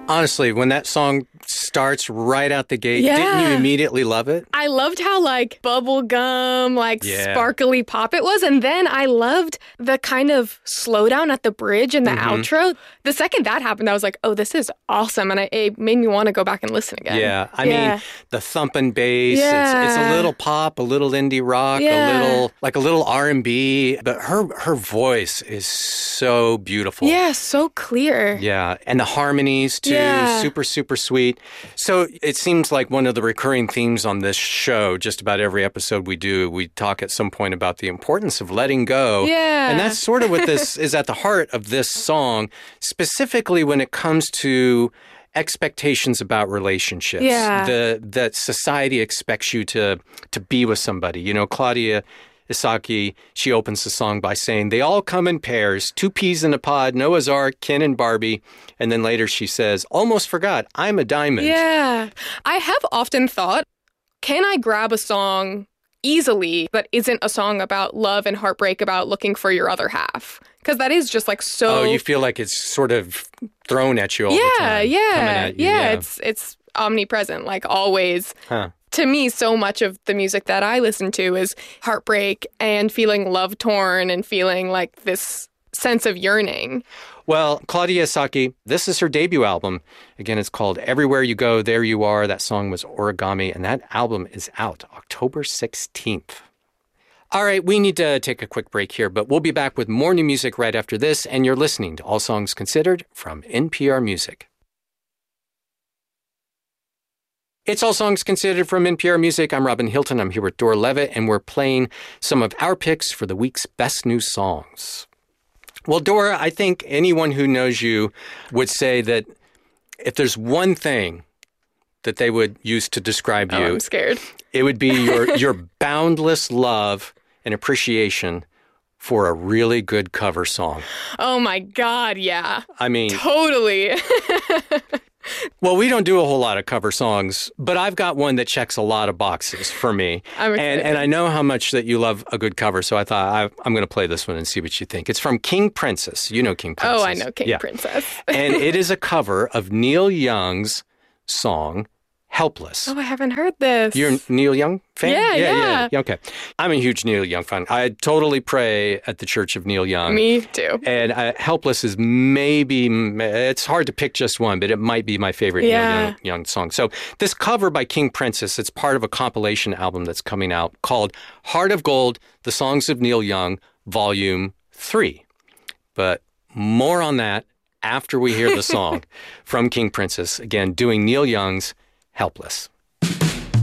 Honestly, when that song starts right out the gate, didn't you immediately love it? I loved how bubble gum, sparkly pop it was. And then I loved the kind of slowdown at the bridge and the outro. The second that happened, I was like, oh, this is awesome. And it made me want to go back and listen again. Yeah. I mean, the thumping bass, it's a little pop, a little indie rock, a little R&B. But her voice is so beautiful. Yeah, so clear. Yeah. And the harmonies, too. Super, super sweet. So it seems like one of the recurring themes on this show, just about every episode we do, we talk at some point about the importance of letting go. Yeah. And that's sort of what this is at the heart of this song, specifically when it comes to expectations about relationships. Yeah. That society expects you to be with somebody. You know, Claudia Isaki, she opens the song by saying, they all come in pairs, 2 peas in a pod, Noah's Ark, Ken and Barbie. And then later she says, almost forgot, I'm a diamond. Yeah. I have often thought, can I grab a song easily that isn't a song about love and heartbreak, about looking for your other half? Because that is just so... Oh, you feel like it's sort of thrown at you all the time. Yeah. It's omnipresent, always. Huh. To me, so much of the music that I listen to is heartbreak and feeling love-torn and feeling this sense of yearning. Well, Claudia Isaki, this is her debut album. Again, it's called Everywhere You Go, There You Are. That song was Origami, and that album is out October 16th. All right, we need to take a quick break here, but we'll be back with more new music right after this, and you're listening to All Songs Considered from NPR Music. It's All Songs Considered from NPR Music. I'm Robin Hilton. I'm here with Dora Levitt, and we're playing some of our picks for the week's best new songs. Well, Dora, I think anyone who knows you would say that if there's one thing that they would use to describe you, I'm scared. It would be your boundless love and appreciation for a really good cover song. Oh my God, yeah. I mean... Totally. Well, we don't do a whole lot of cover songs, but I've got one that checks a lot of boxes for me. And I know how much that you love a good cover, so I thought I'm going to play this one and see what you think. It's from King Princess. You know King Princess. Oh, I know King Princess. And it is a cover of Neil Young's song, Helpless. Oh, I haven't heard this. You're a Neil Young fan? Yeah. Okay. I'm a huge Neil Young fan. I totally pray at the Church of Neil Young. Me too. And Helpless is maybe, it's hard to pick just one, but it might be my favorite Neil Young song. So this cover by King Princess, it's part of a compilation album that's coming out called Heart of Gold, The Songs of Neil Young, Volume 3. But more on that after we hear the song from King Princess, again, doing Neil Young's Helpless.